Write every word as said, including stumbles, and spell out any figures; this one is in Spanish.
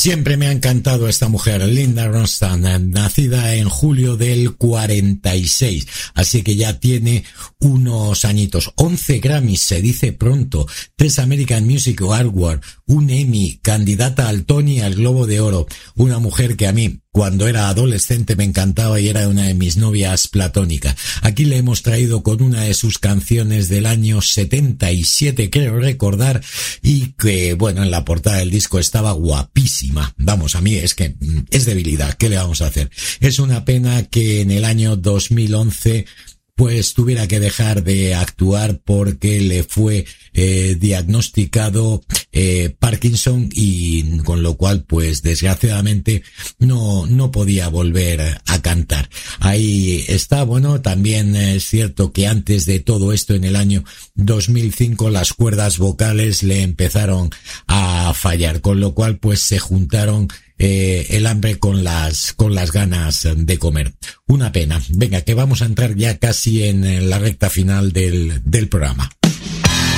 Siempre me ha encantado esta mujer, Linda Ronstadt, nacida en julio del cuarenta y seis, así que ya tiene unos añitos. once Grammys, se dice pronto, tres American Music Awards, un Emmy, candidata al Tony y al Globo de Oro. Una mujer que a mí, cuando era adolescente, me encantaba y era una de mis novias platónicas. Aquí le hemos traído con una de sus canciones del año setenta y siete, creo recordar, y que, bueno, en la portada del disco estaba guapísima. Vamos, a mí es que es debilidad, ¿qué le vamos a hacer? Es una pena que en el año dos mil once pues tuviera que dejar de actuar porque le fue eh, diagnosticado eh, Parkinson, y con lo cual pues desgraciadamente no no podía volver a cantar. Ahí está. Bueno, también es cierto que antes de todo esto, en el año dos mil cinco, las cuerdas vocales le empezaron a fallar, con lo cual pues se juntaron Eh, el hambre con las con las ganas de comer. Una pena. Venga, que vamos a entrar ya casi en la recta final del del programa.